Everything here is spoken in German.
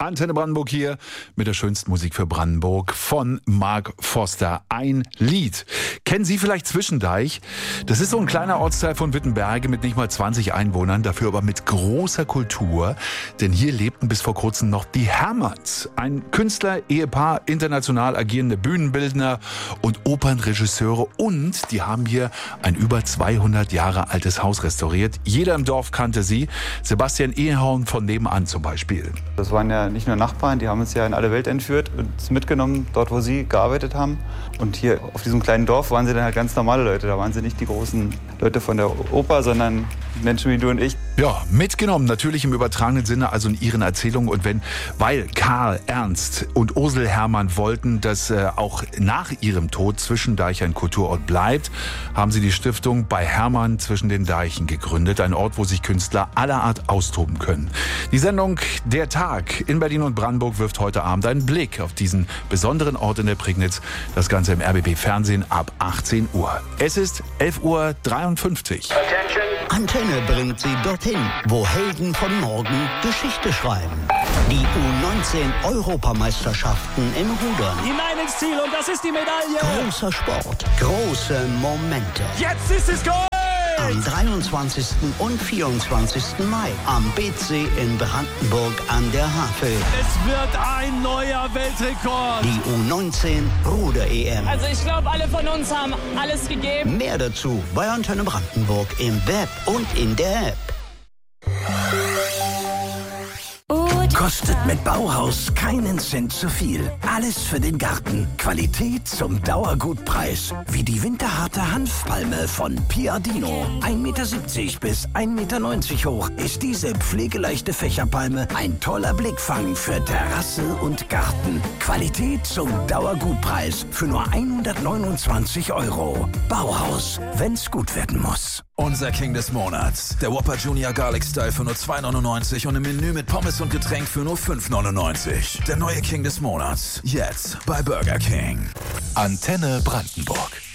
Antenne Brandenburg hier mit der schönsten Musik für Brandenburg von Mark Foster. Ein Lied. Kennen Sie vielleicht Zwischendeich? Das ist so ein kleiner Ortsteil von Wittenberge mit nicht mal 20 Einwohnern, dafür aber mit großer Kultur. Denn hier lebten bis vor kurzem noch die Hermanns. Ein Künstler, Ehepaar, international agierende Bühnenbildner und Opernregisseure. Und die haben hier ein über 200 Jahre altes Haus restauriert. Jeder im Dorf kannte sie. Sebastian Ehorn von nebenan zum Beispiel. Das waren ja nicht nur Nachbarn, die haben uns ja in alle Welt entführt und uns mitgenommen, dort wo sie gearbeitet haben. Und hier auf diesem kleinen Dorf waren sie dann halt ganz normale Leute. Da waren sie nicht die großen Leute von der Oper, sondern Menschen wie du und ich. Ja, mitgenommen natürlich im übertragenen Sinne, also in ihren Erzählungen. Und weil Karl, Ernst und Ursel Hermann wollten, dass auch nach ihrem Tod Zwischendeich ein Kulturort bleibt, haben sie die Stiftung bei Hermann zwischen den Deichen gegründet. Ein Ort, wo sich Künstler aller Art austoben können. Die Sendung Der Tag in Berlin und Brandenburg wirft heute Abend einen Blick auf diesen besonderen Ort in der Prignitz. Das Ganze im RBB Fernsehen ab 18 Uhr. Es ist 11:53 Uhr. Antenne bringt Sie dorthin, wo Helden von morgen Geschichte schreiben. Die U19-Europameisterschaften im Rudern. Hinein ins Ziel und das ist die Medaille. Großer Sport, große Momente. Jetzt ist es Gold! Am 23. und 24. Mai am BC in Brandenburg an der Havel. Es wird ein neuer Weltrekord. Die U19-Ruder-EM. Also ich glaube, alle von uns haben alles gegeben. Mehr dazu bei Antenne Brandenburg im Web und in der App. Kostet mit Bauhaus keinen Cent zu viel. Alles für den Garten. Qualität zum Dauergutpreis. Wie die winterharte Hanfpalme von Piadino. 1,70 Meter bis 1,90 Meter hoch ist diese pflegeleichte Fächerpalme ein toller Blickfang für Terrasse und Garten. Qualität zum Dauergutpreis für nur 129 €. Bauhaus, wenn's gut werden muss. Unser King des Monats. Der Whopper Junior Garlic Style für nur 2,99 € und im Menü mit Pommes und Getränk für nur 5,99 €. Der neue King des Monats. Jetzt bei Burger King. Antenne Brandenburg.